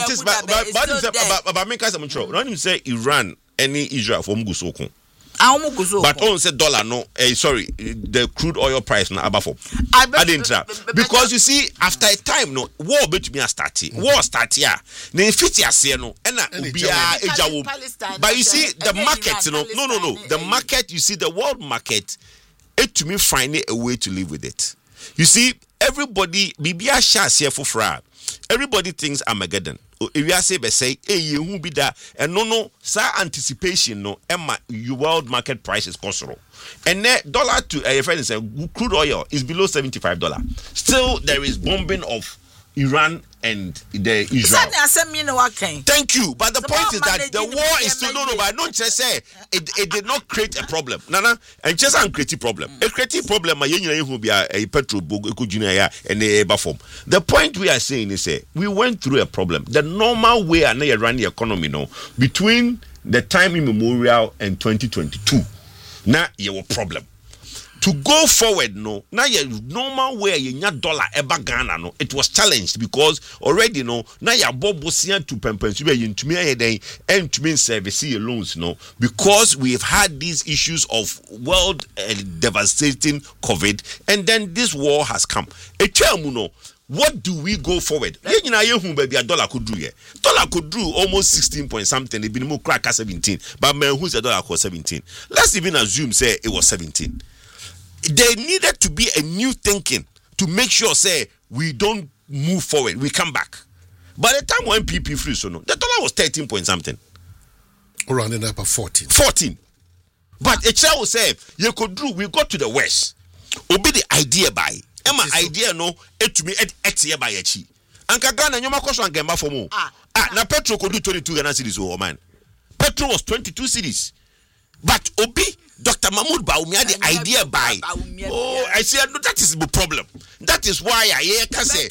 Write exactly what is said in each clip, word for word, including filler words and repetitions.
Just but but but but make us some trouble. Don't say Iran any Israel from Gusoko. But on said dollar no eh, sorry the crude oil price na abafo. I didn't try because you see after a time no war bet me start war start here na fit ase no na obia ejawo but you see the market no no no no the market you see the world market it to me find a way to live with it. You see everybody bibia sha ase fofra everybody thinks Armageddon. If you say, say, hey, you won't be that, and no, no, sir, anticipation, no, Emma, your world market price is considerable. And that dollar to a friend say crude oil is below seventy-five dollars. Still, there is bombing of Iran and the Israel. Thank you. But the point is that the war is still no no. But I don't just say it. It did not create a problem. Nana, and just an create problem. A creative problem. My union will be a petrol book. And a form. The point we are saying is, say we went through a problem. The normal way and they run the economy now between the time immemorial and twenty twenty-two. Now you have a problem. To go forward, no, now your normal way you dollar eba Ghana, no, it was challenged because already no, now your bob was to Pempensuba into me day and to mean service loans, no, because we have had these issues of world uh, devastating COVID, and then this war has come. A no. What do we go forward? You know, baby, a dollar could do yeah. Dollar could do almost sixteen point something. It been more crack at seventeen, but man, who's a dollar cost seventeen? Let's even assume say it was seventeen. There needed to be a new thinking to make sure, say, we don't move forward, we come back. By the time when P P free, so no, the dollar was thirteen point something. Around up at fourteen. fourteen. But a child will say, you could do, we got to the west. Obey the idea by. Emma idea no, it to me at etia by a chi. And Kagana, you might question Gamba for more. Ah, now petrol could do twenty-two Ghana cities, oh man. Petrol was twenty-two cities. But Obi, Doctor Mahmoud Bawumia, the idea by. Oh, I say, no, that is the problem. That is why I hear say.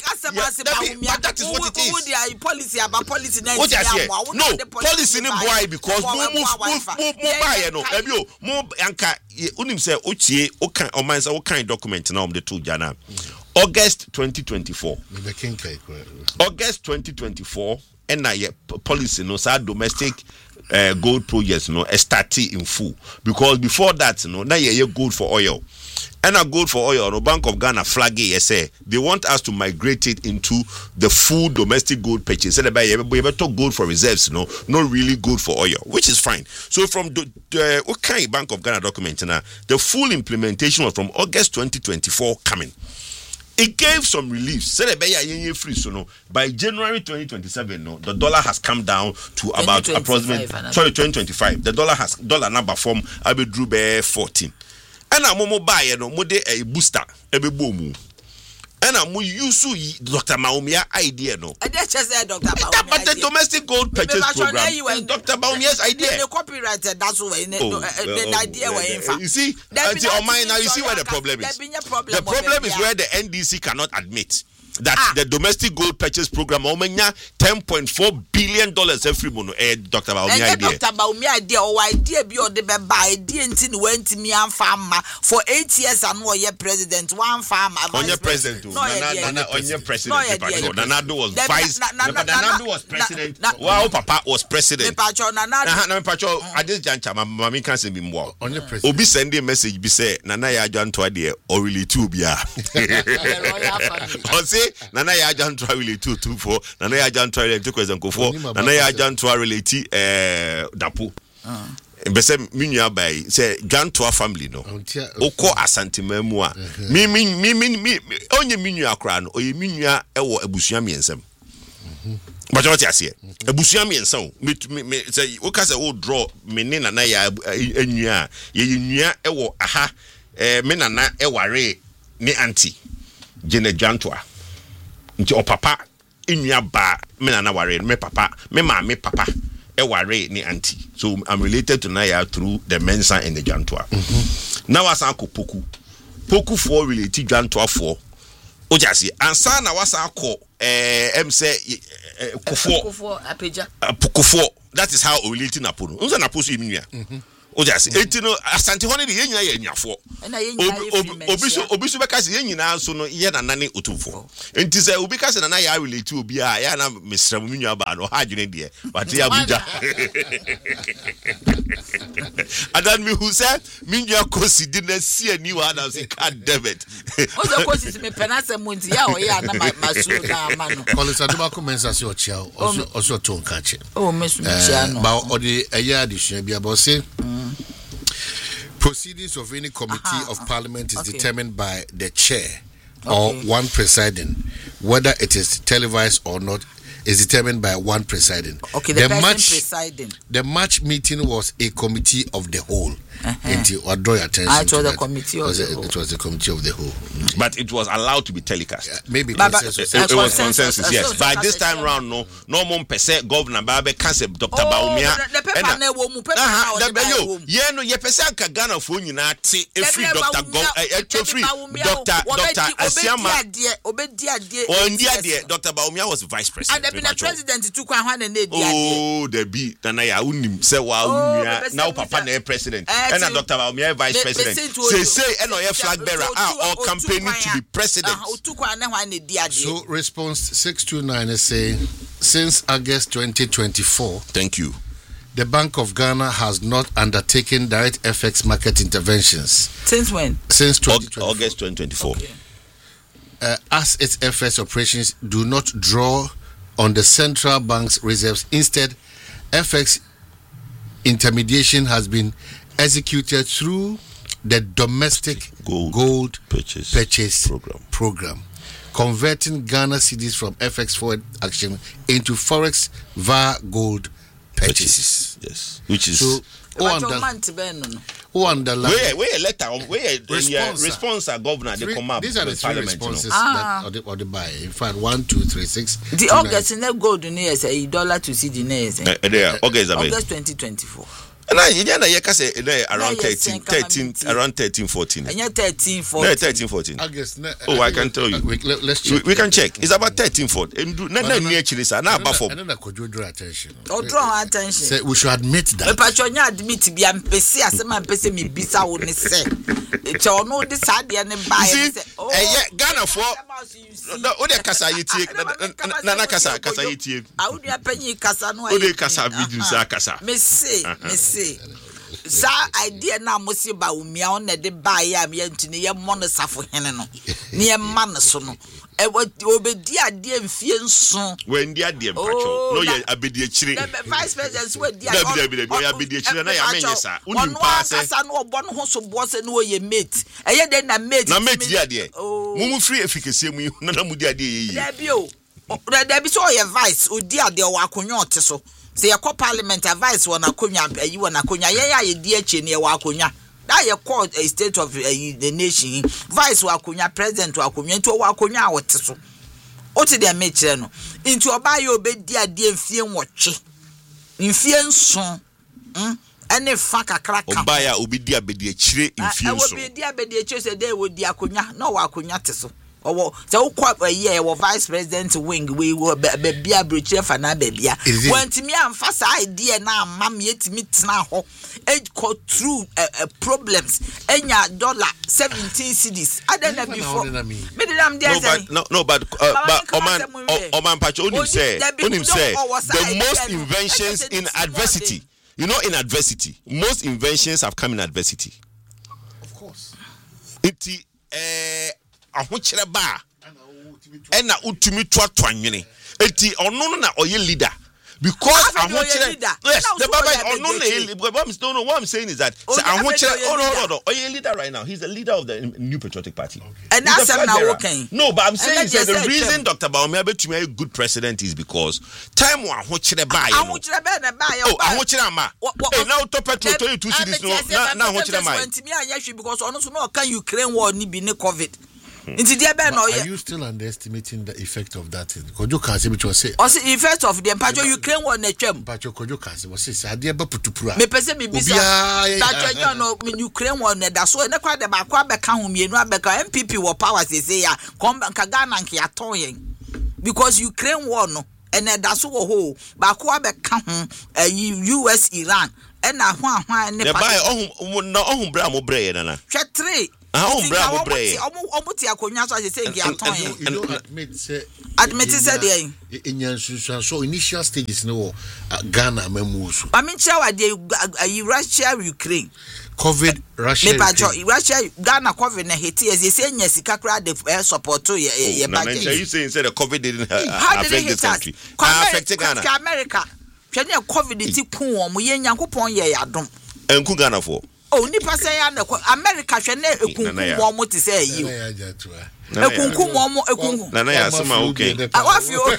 But that is what it is. Policy about policy. What I say? No, policy in why because move, move, move, move, move by no. Ebio, move anka. Unim say Ochie, Okan, or man say Okan document now. The two Jana. August twenty twenty-four. August twenty twenty-four. And now policy no say domestic. Uh, gold projects, you know, started in full because before that, you know, now you gold for oil, and a gold for oil. No Bank of Ghana flag it. Say they want us to migrate it into the full domestic gold purchase. So they ever talk gold for reserves, you know, not really gold for oil, which is fine. So from the, the okay Bank of Ghana document now, the full implementation was from August twenty twenty-four coming. It gave some relief. So free, so no, by January twenty twenty-seven, no, the dollar has come down to about approximately sorry twenty twenty-five. The dollar has dollar number from Abe Drew Bear fourteen. And I'm more buy no more a booster ebe boom. And I'm use Doctor Bawumia idea no. I just said Doctor Bawumia. But the domestic gold purchase program. Doctor Bawumia's idea. The copyrighted that's why the idea were in fact. You see, until on mine now you see where the problem is. The problem is where the N D C cannot admit that ah. the domestic gold purchase program omenya ten point four billion dollars every month. Eh, Doctor Bawumia idea. Doctor Bawumia idea or idea be or the buy idea until went me and farmer for eight years and more year president one farmer. On your president, no, Nana, on your president. Nanado was vice. Nanado was president. Wow, Papa was president. Nanado, Pacho. At this juncture, my mommy can't say me more. On your president. Obi send a message. Be say Nana ya John to idea or really two bia. On say. Nana ya jan try relate two two four. Nana ya jan try relate two question go four. Nana ya jan try relate eh dapo. Ah. Bese minua by say Jan to family no. Oko Asante Mamu a. Mi mi mi mi onye minua kra no. Oye minua e wo abusua miensam. Mhm. But what you say? Abusua miensam. Me me say o ka say o draw me ne Nana ya enua. Ye enua e wo aha eh me Nana e ware ni auntie. Jene Jantoa. Nti o papa enua ba me na na ware me papa me ma me papa e ware ni auntie. So I'm related to Naya through the Mensa and the Jantoa. Mm-hmm. Now was uncle Poku. Poku for related Jantoa for. Ojasi ansa na was uncle eh em say Kofo Kofo apeja. Kofo. That is how related Napono. Unza Naposo eminia. Mhm. Ojasi etino Asante Hone de yenya ye nyafo. obi so obi so beka se nyina so no ye na nane otumfo enti se obi ka se na na ya relate obi a ya na mesram nwa ba no ha dwene de but ya buja adan mi hu se mi nwa kosi di na si ani wa na se ka debit o so kosi me penase munti ya o ya na masu na ma no Collins aduma commence se o chia o o so to nka che o mesu chia no ba o de eya addition bia bo se proceedings of any committee uh-huh, of parliament is okay. determined by the chair okay. or one presiding. Whether it is televised or not is determined by one presiding. Okay, the, the person match, presiding. The March meeting was a committee of the whole. Uh-huh. Or draw your attention I to was that. A committee of it was the a, whole. It was a committee of the whole. Mm-hmm. But it was allowed to be telecast. Yeah, maybe but, consensus. But, it, it was consensus, consensus yes. By this time round, no, no more percent governor Babe concept Doctor Baumia. The paper na wo mu paper na wo. Ye no ye pese anka Ghana fo nyina te every Doctor Go eh free Doctor Doctor Asiama. Obedi ade. Ondi ade Doctor Baumia was vice president. And the president tu kwa hwan na ade. Oh, there be na ya unim se wa unua na papa na president. And Doctor Baumia vice president. Say say and your flag bearer are all campaigning to be president. So response six two nine is saying since August twenty twenty-four. Thank you. The Bank of Ghana has not undertaken direct F X market interventions. Since when? Since twenty twenty-four. August twenty twenty-four. Okay. Uh, as its F X operations do not draw on the central bank's reserves. Instead, F X intermediation has been executed through the domestic gold, gold purchase, purchase program. program, converting Ghana cedis from F X forward action into forex via gold purchases. purchases. Yes, which is so. Who underline? Where where letter? Where response? Response are governor. They come up. These are the three responses that or the or the buy. In fact, one, two, three, six. The August in the gold news a dollar to see the news. There, August August twenty twenty-four. Na you na you can say around thirteen, thirteen, around thirteen, fourteen. And thirteen, fourteen. thirteen, fourteen. August. Oh, I can tell you. We, let's check. We, we can check. It's about thirteen, fourteen. Na na ni actually sir. Na about four. I don't know. Draw attention. Oh, draw attention. Say we should admit that. Me patronya admit bi am pese asema pese me bisa wo ne se. Che ono de sade ne buy say. Oh, eh Ghana for. O de kasa yetie. Na na kasa kasa yetie. A wo de apanyi kasa no ayi. O de kasa video sa kasa. Me say, me say. Sa idea na mosi ba umia on na de ba ya me ntine ye mo no safo hene no ne ye ma no so no e obedi ade mfie nso we ndi ade mpacho no ye abedi akire vice president we di ade abedi abedi abedi akire na ya menye sa unim pa se sa no obo no ho so bo se no ye mate e ye de na mate na mate di ade mumu free efficacy mu na na mu di ade ye da bi o da bi so ye vice odi ade o akonwa ote so say your parliament advice won akonya ayi won akonya ye ya ye di eche ne wa akonya that ye call a state of uh, the nation vice wa akonya president wa akonya nti wa akonya wote so o te de mechire no nti oba ye obedi ade mfie nwotwe mfie nso hm ene fa kakra ka oba ya obedi abedi akire mfie nso obedi abedi akire se de wo di akonya na wa akonya te so owo se ukwa ye wo vice president wing we be bia brochire fa na be bia wantimi amfa sa idea na amam yetimi tena ho e go through uh, uh, problems enya dollar seventeen cedis other than before me did am there say no no but uh, but oman oman pacho onim say onim say the most inventions in adversity, you know, in adversity most inventions have come in adversity, of course. It eh ahokyere ba ena utumi to atwanwene enti ono na oye leader because ahokyere yes the baba ono na no no what I'm saying is that say ahokyere oh no no no oye leader right now, he's the leader of the New Patriotic Party and that's now working. No, but I'm saying is that the reason Doctor Baumia betumi a good president is because time wa ahokyere ba ye ahokyere ba na ba ye oh ahokyere ama eh now to petrol to two cities no na na ahokyere ma ntimi anyahwe because ono so no kan Ukraine war ni bi ne COVID. Are you still underestimating the effect of that? Kojo Kasi which was say. Also effect of the Pacho Ukraine war na twam. Pacho Kojo Kasi was say ade ba putupura. Me pese me bisa. Pacho no Ukraine war na da so na kwa de ba kwa beka ho mienu abeka M P P wo power say say ya kom nka Ghana nka ya ton yen. Because Ukraine war no and that's wo ho ba ko abeka ho U S Iran and na ho ahwan ne pa buy ohun na ohun bra mo bre na na hwe three ohun bra mo bre omo omo ti akonwa so say ngi aton you don't admit say admit say dey enyan susu so initial stages no Ghana mamusu I mean chawa dey Russia Ukraine COVID Russia Russia Ghana COVID na hit as say nya sika kra the support to ye budget. You saying say the COVID didn't affect this country? Affect Ghana. America. Hwe na COVID ti ku wo mo ye nyankopon ye yadom. Enku Ghana for. Oh nipa say ya na America hwe na ekunku wo mo ti say yi. Ekunku wo mo ekunku. Nana ya asema okay. Awafi o.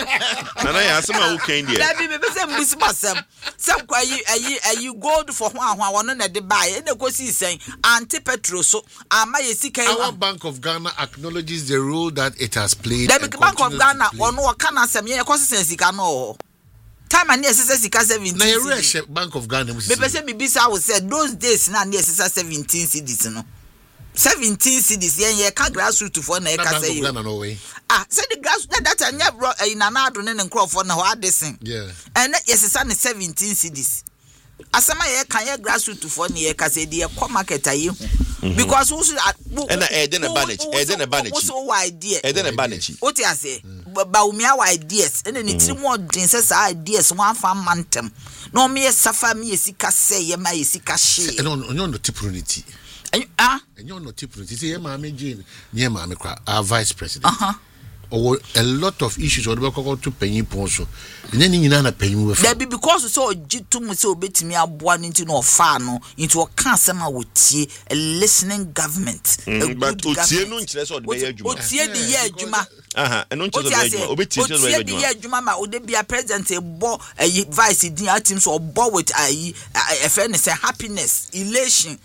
Nana ya asema okay ndi. Na bi be say mbisi basem. Sem kwa yi ayi ayi gold for hwan hwan wono na de buy na kosi sen anti petrol so ama ye sika. Our Bank of Ghana acknowledges the role that it has played. The Bank of Ghana wono wo kana sem ye kosi sen sika no. Time and yes sika seventeen. Na ye Bank of Ghana. Me pese me bisa wo say those days na na yes seventeen cedis no. seventeen cedis yen ye ka grassroots for na e ka say. Ah, say the grass that that anya bro e na na ado ne nkrofo na ho adesen. Yeah. And yes is na seventeen cedis. Asama ye kan ye grassroots for na ye ka say the e market aye hu. Because who should and e dey na banage, e dey na banage. What's so idea? E dey na banage. What you say? Ba umi our ideas and then it's more than says ideas one farm mantem. No me safa me sika say ye ma sika she. No no no tipronity. Ah, and you're not tipronity. Say ma me Jane, near ma me our vice president. Uh-huh. Or a lot of issues or go to penny ponso. And then you na penny with there be because so jitu mu so betimi aboa into no fa no into a kansema wotie a listening government. Mm, but otie no nkyere so de be adwuma. Otie de ye adwuma. Aha, eno nkyere so de adwuma. Obetie so de adwuma. Otie de ye adwuma ma ode bia president e bo vice din atim so bo with ayi e friend say happiness, elation.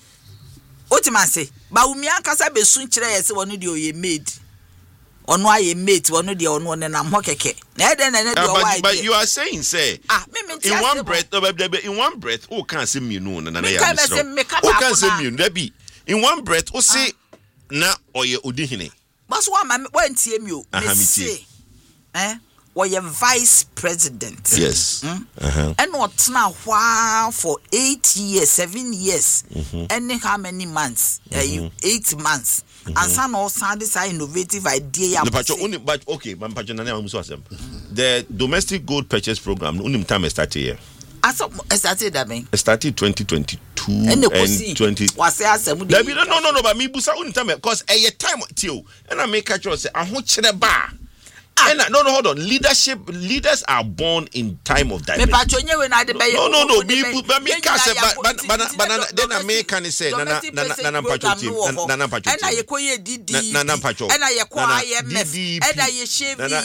Otima say ba umi ankasa be sun kyere ye se wono de oye made. Ono aye mate wono de ono ne nam ho keke na eden na ne de o why. But you are saying say ah me me in one breath in one breath o kan say mienu na na ya misro o kan say mienu da bi in one breath o say na oye odihine baso wa ma wantie mi o me say eh woye vice president. Yes. Mm? Uh-huh. And what's now wow for eight years, seven years, mm-hmm. and how many months? Mm-hmm. Uh, eight months. Mm-hmm. And some also this innovative idea. No, but okay, the domestic gold purchase program, only time I started here. I saw started that mean. Started twenty twenty-two and, and twenty. Was there no, no, no, but me busa only time because a time till and I make a choice. I want to bar. And no, no, hold on. Leadership leaders are born in time of diversity. No, no, no. Me, but me can't say. But, but, but then I make can say, Nana, Nana, Nana Pacho team, Nana Pacho team. And I call you D D. Nana Pacho. And I call I M F. And I shave. And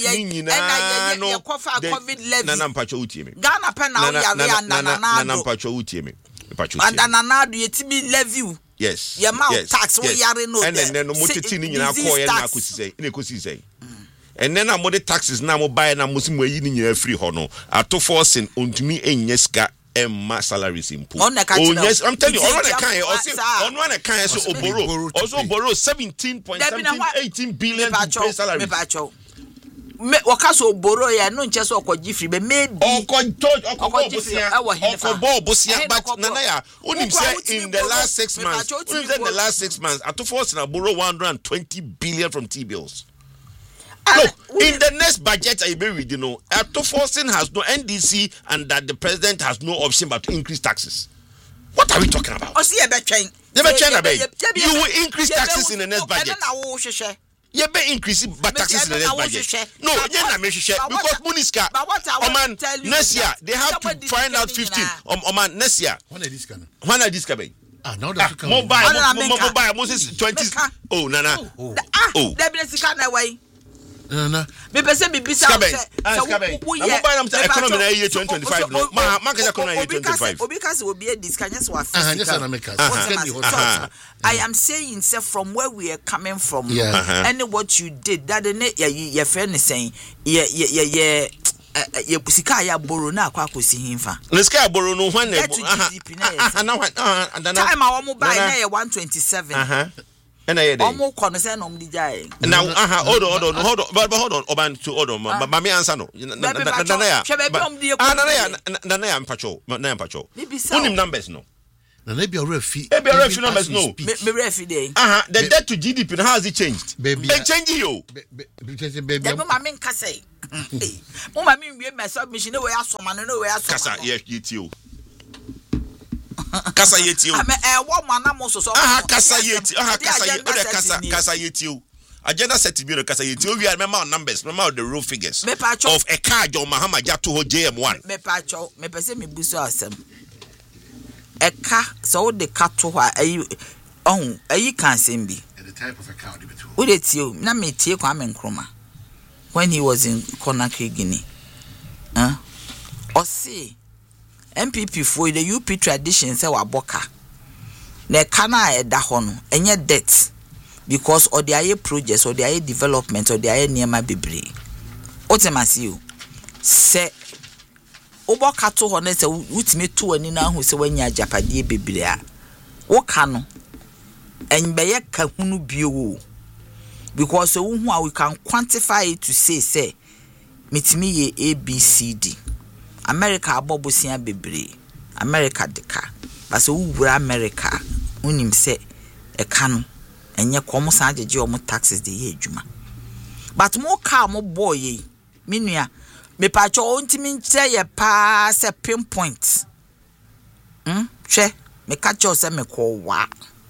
I call for COVID levy. Nana Pacho team. Ghana pen now. Nana Nana Pacho team. And Nana do you timi levy? Yes. Your mouth tax. We are no. And then no more teaching in our coin. I could say. In a could say. And then I'm the taxes now buy na muslim we yin free hono ato forcing ontumi enyeska emma salaries impo. Oh yes, I'm telling you on one kan o say on one kan so oboro also borrow seventeen point eighteen billion to pay salary. Me wakaso oboro ya no nche so okoji free be maybe okojo okobo bosia okobo bosia but nana ya unim say in the last six months in the last six months ato forcing na borrow one hundred twenty billion from T-bills. Look, in the next budget, I be reading, you know, forcing has no N D C and that the president has no option but to increase taxes. What are we talking about? Oh, see, a bit change. You will increase taxes in the next budget. You be increasing but taxes in the next budget. No, you're not making because Muniska, Oman, next year they have to find out fifteen. Oman, next year. When are this coming? When are this coming? Ah, now that's coming. Mobile, mobile, Moses twenty. Oh, Nana. Oh, there be a second away. No, no. Me pese me bisa say. Skabe. I'm buying them economy na year twenty twenty-five. No, ma market economy year twenty-five. Obi kasi obi e discuss wa physical. Ah, just na make us. I am saying say from where we are coming from and what you did that the your friend is saying yeah yeah yeah ye sika ya borrow na akwa akosi himfa. Le sika borrow no when na aha na time a wo buy na ye one twenty-seven. Uh-huh. And I almost concern on the jay. Now, aha, hold on, hold on, hold on, but hold on, Oban to hold on, but my answer no. Nanaya, Nanaya, Pacho, Nanaya Pacho. Only numbers no. Maybe a refi. Maybe a refi numbers no. Me refi day. Aha, the debt to G D P, how has it changed? Baby, they change you. Baby, Mama mean Kase. Mama mean we my submission no way aso man no way aso. Kasa yes yetio. Kasa yetio. Ame eh wo man am so so. Aha kasa yetio. Aha kasa yetio. Kasa kasa yetio. Agenda set bi no kasa yetio. We remember numbers, remember the real figures of a car John Mahama Jato ho J M one. Me pa cho, me pese me buso asem. Eka so the cattle wa ayi on ayi kan sem bi. The type of account between. Wo de tio na me tie Kwame Nkrumah when he was in Conakry, Guinea. Huh? Or see M P P for the U P tradition say wa boka. Na kana e da ho no enye debt because or the aye projects or the aye development or the aye niema bebre. Otemasi o. Se oboka to ho na se wutime to ani na hu se wanya japade bebre a. Wo ka no enbeye ka hunu bio because so we can quantify it to say say mitimi ye A B C D. America abobosia bebre. America deka. But so wura America unim say e ka no enye komo san jeje o mo taxes de ye adwuma. But mo ka mo boy ye minua me pa cho ontimi nche ye pa se pinpoint. Hm? Che me ka cho se me ko wa.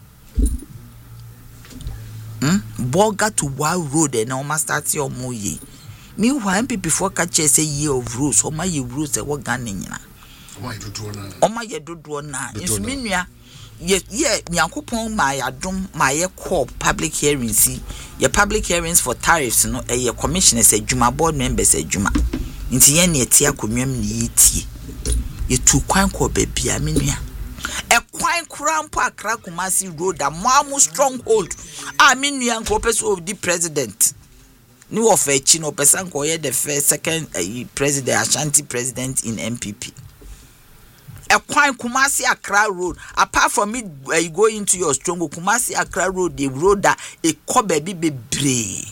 Hmm? Boga to Wild Road and almost start your moye. Meanwhile, M P before catch a year of rules, or my rules that were gunning. Oh, my, you do do now. It's Minia. Yet, yet, Yankupon, my adum, my core public hearings, see your public hearings for tariffs, no, a your commissioner said Juma board members said Juma. Into any tia community, you two quite call baby, I mean, a quite crampa Krakumasi road, a mamu stronghold. I mean, young corpus of the president. New of a Chino Pesanko, the first, second uh, president, Ashanti president in M P P. A quite Kumasi Accra road. Apart from it, uh, you go into your strong Kumasi Accra road, the road that a Kobe be bre.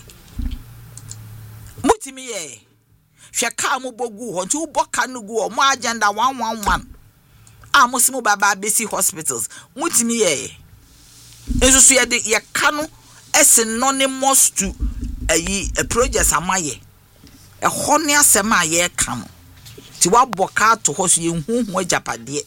Mutimi, Shakamu Bogu, until Bokanugu, or more agenda one one one. Amosimu baba basic hospitals mutimi ye enso so ye de ye ka no synonymous to ayi a project amaye e hone asem a ye ka no ti wa boka to ho so ye hu hu ajapade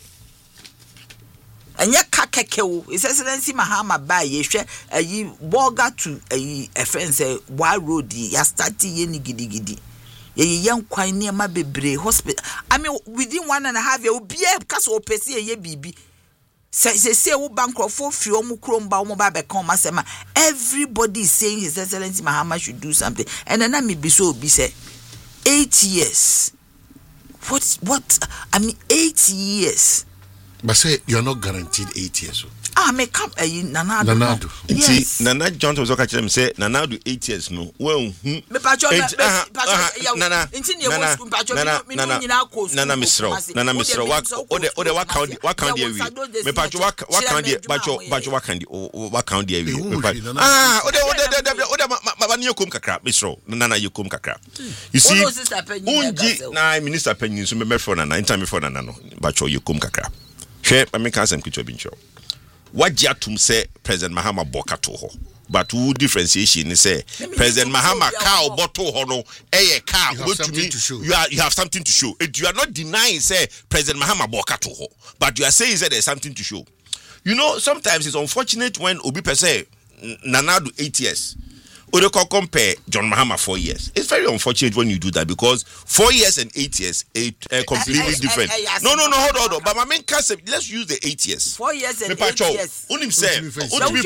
enye ka kekewo His Excellency Mahama ba ye hwe ayi boga to ayi a friend say wa road ya start ye ni gidigidi ye yan kwan ne ma bebre hospital. I mean within one and a half year obi e kasa opesi ye bibi say say wo bankro for free omu kromba omu ba be kan masema. Everybody is saying His Excellency Mahama should do something, and then I me be so obi say eight years. What what I mean eight years. But say you're not guaranteed eight years. Ah, me come eh Nanado. Nanado. Yes. See, Nana John was okay them say Nanado eight years no. Well, me pacho Nana. Nana Nana Nana Misro. Nana Misro. What ode ode what count what count there we. Me pacho what what count there pacho pacho what count what count there we. Ah, ode ode ode ode ma ni yokum kakra Misro. Nana yokum kakra. You see, unji na minister penyin so me me for Nana, anytime me for Nana no. Pacho yokum kakra. Hwe me kan sem kitwa bi ncho. Wajatum say President Mahama boka to ho. But who differentiation is say President Mahama cow bottle ho no eh car go to me you are you have something to show. It, you are not denying say President Mahama boka to ho, but you are saying that there's something to show. You know, sometimes it's unfortunate when Obi per say Nanado eight years. Or compare John Mahama four years. It's very unfortunate when you do that because four years and eight years are uh, completely different. No, no, no, hold on, hold on. But my main concept, let's use the eight years. Four years and eight years. Unim say, unim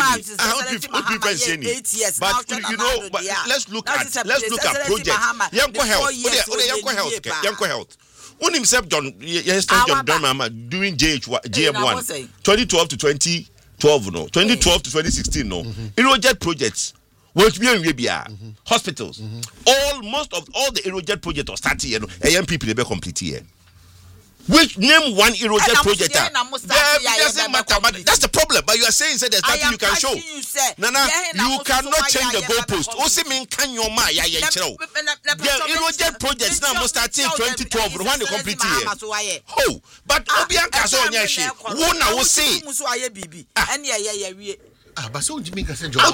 eight years. But you know, but let's look at let's look at projects. Yanko health, Yanko health, Yanko health. Unim say John, yes, John Mahama doing J H G M one, twenty twelve to twenty twelve, no, twenty twelve to twenty sixteen, no. Aerojet projects. Which be in Arabia, mm-hmm. hospitals, mm-hmm. all most of all the Aerojet projects are starting here. No, A M P P they be complete here. Which name one Erojet project? There, it doesn't matter. But that's the problem. But you are saying that there's nothing you can show. Nana, you cannot change the goalpost. Also, mean can your ma ya ya chero. The Erojet project now must start in twenty twelve. When the complete year. Oh, but Obianka so nyashi. Who now will say? And yeah, yeah, yeah. Ah, but so Jimmy can say John.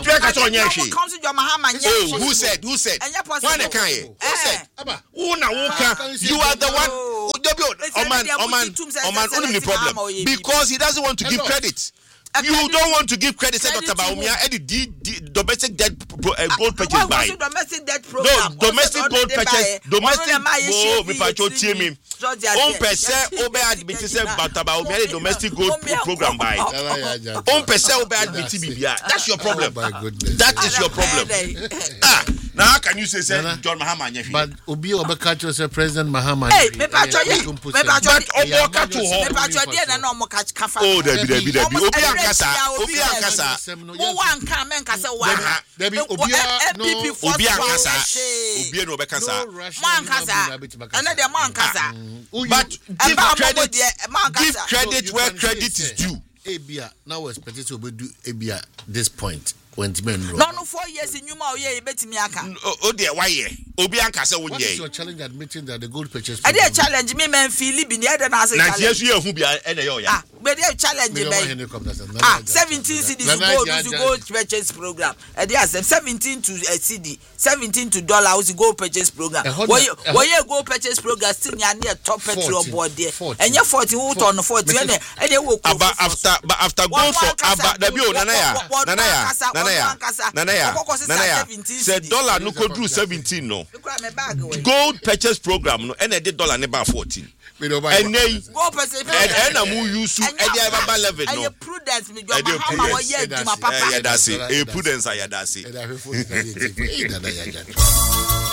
Oh, who said? Who said? One can. Who said? Who now? Who can? You are the one. Oman, Oman, Oman. Only the problem because he doesn't want to give credit. You don't want to give credit to Doctor Bawumia and the domestic debt gold purchase buy. Domestic debt program. No, domestic gold purchase. Domestic. Oh, me pacho team him. On percent obe admit say Doctor Bawumia domestic gold program buy. On percent obe admit bibia. That's your problem. That is your problem. Ah, now how can you say say John Mahama nyefi? But obi obeka say President Mahama. Hey, me pacho ye. Me pacho. But oboka to ho. Me pacho dey na no mo catch kafa. Oh, there be there be there be. Obi Ankasa, Obi Ankasa. Mo wan kan men kasa wa. There be Obi no Obi Ankasa. Obi no be kasa. Mo Ankasa. Ana dey mo Ankasa. But give credit. Give credit where credit is due. Ebia now we expect to do Ebia this point. when men no no four years in Yuma ye betimi aka oh dear why ye obi anka say wo ye what is your challenge admitting that the gold purchase I dey challenge me men feel bi na dey na say challenge na yesu ye hu bia e na ye oya ah be dey challenge me ah seventeen C Ds gold to gold purchase program e dey as seventeen to a C D seventeen to dollar we go purchase program why why ye go purchase program still near near top petrol board there and you forty who turn forty and and you work after but after go for aba da bi o nana ya nana ya nana ya nana ya nana ya say dollar no go do seventeen no gold purchase program no and the dollar never fourteen and they go purchase and na mu use and they ever level no and prudence me go Mahama wo ye duma papa yeah that's it a prudence ya that's it